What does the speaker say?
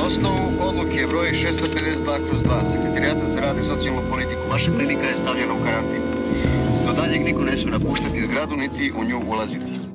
osnovu odluke broj 652/2 Sekretarijata za rad i socijalnu politiku, vaša klinika je stavljena u karantin. Do daljeg niko ne smije napuštati zgradu niti u nju ulaziti.